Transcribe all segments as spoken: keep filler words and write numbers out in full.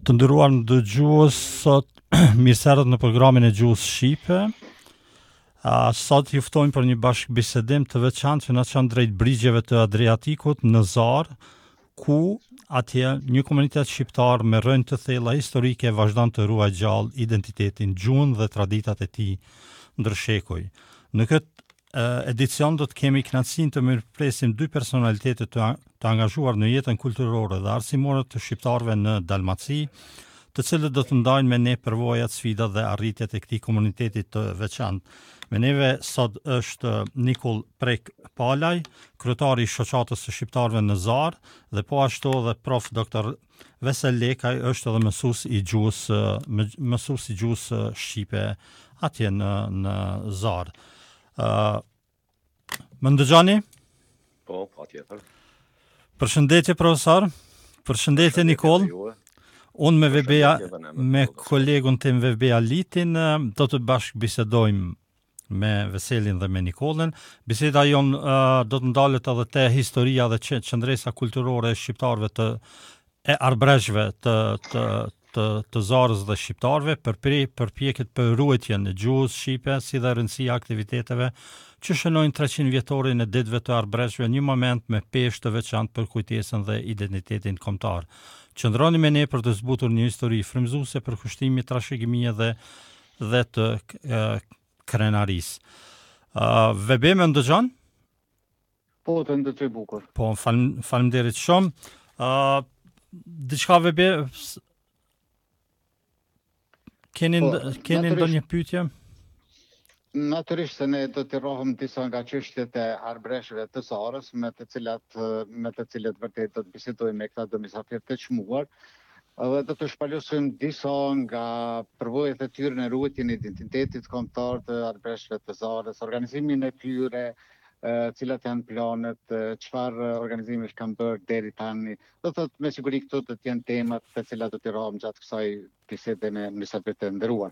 Të nderuar dëgjues, sot mirëserët në programin e Gjuhës Shqipe. Uh, sot ju ftojmë për një bashkëbisedim të veçantë që na çon drejt brigjeve të Adriatikut në Zar, ku atje një komunitet shqiptar me rrënjë të thella historike vazhdon të ruajë gjallë identitetin, gjuhën dhe traditat e tij ndër shekuj. Në këtë uh, edicion do të kemi kënaqësinë të mirëpresim dy personalitete të, të angazhuar në jetën kulturore dhe arsimore të shqiptarëve në Dalmaci, të cilët do të ndajnë me ne përvojat, sfidat dhe arritjet e këtij komuniteti të veçantë. Me neve sot është Nikol Prek Palaj, kryetari i shoqatës së shqiptarëve në Zar, dhe po ashtu edhe prof doktor Vesel Lekaj është edhe mësues i gjuhës mësues i gjuhës shqipe atje në në Zar. Ë uh, Më ndëgjoni? Po, patjetër. Përshëndetje profesor. Përshëndetje Nikol. Unë me Vebeja, me kolegun tim Vebeja Litin, do të bashkë bisedojmë me Veselin dhe me Nikolën. Biseda jonë uh, do të ndalet edhe te historia dhe qendresa kulturore e shqiptarëve të e arbreshve të të të, të Zarës dhe shqiptarëve, për përpjekjet për ruajtjen e gjuhës shqipe, si dhe rëndësia aktiviteteve që shënojnë treqind vjetorin e ditëve të arbreshve, një moment me peshë të veçantë për kujtesën dhe identitetin kombëtar. Qëndroni me ne për të zbutur një histori frymëzuese për kushtimin, trashëgimia dhe dhe të e, krenarisë. Uh, Vebe më ndëgjon? Po, të ndëgjoj bukur. Po, falem, faleminderit shumë. Uh, diçka Vebe, keni po, keni ndonjë pyetje? Natyrisht se ne do të rrohem disa nga çështjet e arbreshëve të Zarës, me të cilat me të cilët vërtet do të bisedojmë me këta do mysafir të çmuar. Dhe do të shpalosim disa nga përvojat e tyre në ruajtjen e identitetit kombëtar të arbreshëve të Zarës, organizimin e tyre, cilat janë planet, çfarë organizimesh kanë bërë deri tani. Do të thotë me siguri këto do të jenë temat të cilat do të rrohem gjatë kësaj bisede me mysafirët e nderuar.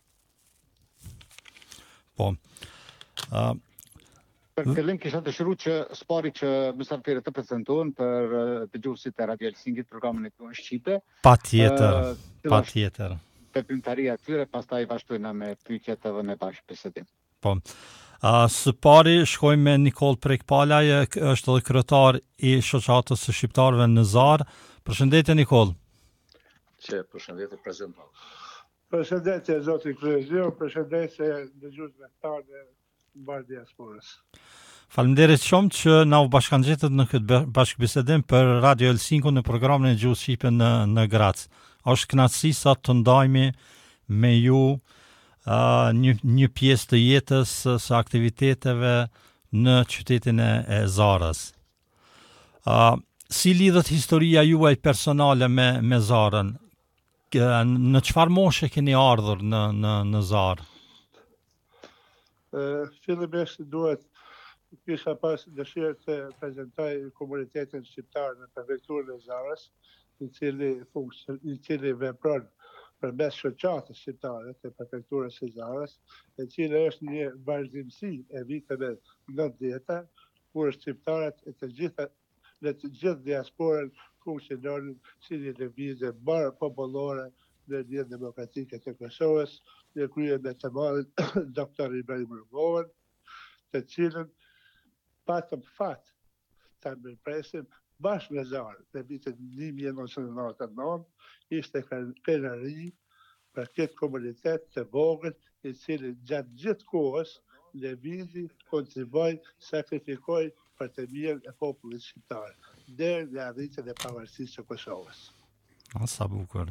Po. Uh, Për fillim kisha dëshiruar që spari që mysafirët të prezantohen për dëgjuesit e Radio Helsingit programin e Gjuhës Shqipe. Patjetër, uh, patjetër. Veprimtaria e tyre, pastaj vazhdojna me pyetjet edhe me bashkëbisedim. Po. Uh, së pari shkojmë me Nikol Prek Palaj, është edhe kryetar i shoqatës së shqiptarëve në Zar. Përshëndetje Nikol. Që përshëndetje prezantant. Përshëndetje zoti kryesor, përshëndetje dëgjuesve tanë mbar diasporës. Faleminderit shumë që na u bashkangjetët në këtë bashkëbisedim për Radio Helsinki në programin e Gjuhës Shqipe në në Grac. Është kënaqësi sa të ndajmë me ju uh, një një pjesë të jetës së aktiviteteve në qytetin e, e Zarës. Uh, si lidhet historia juaj personale me me Zarën? Në çfarë moshe keni ardhur në në në Zar? Uh, Fillimisht duhet kisha pas dëshirë të prezantoj komunitetin shqiptar në prefekturën e Zarës, i cili funksion, i cili vepron përmes shoqatës shqiptare të prefekturës së Zarës, e cila është një vazhdimsi e viteve nëntëdhjetë, kur shqiptarët e të gjitha në të gjithë diasporën funksiononin si një lëvizje barë popullore në një demokratike të Kosovës, në krye me të madhin doktor Ibrahim Rugova, të cilën patëm fat të mirëpresim bashkë në Zarë në vitin një mijë e nëntëqind e nëntëdhjetë e nëntë, ishte krenari për këtë komunitet të vogël, i cili gjatë gjithë kohës lëvizi, kontriboi, sakrifikoi për të mirën e popullit shqiptar, deri në arritjen e pavarësisë së Kosovës. A, sa bukur.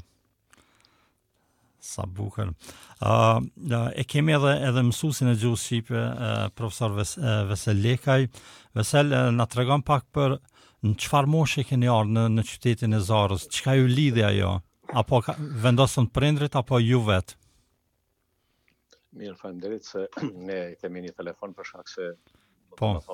Sa bukur. Uh, e kemi edhe edhe mësuesin e gjuhës shqipe, uh, profesor Ves, uh, Vesel Lekaj. Vesel, uh, na tregon pak për në çfarë moshe keni ardhur në në qytetin e Zarës, çka ju lidhi ajo? Apo ka, vendosën prindrit apo ju vet? Mirë, faleminderit se ne kemi një telefon për shkak se po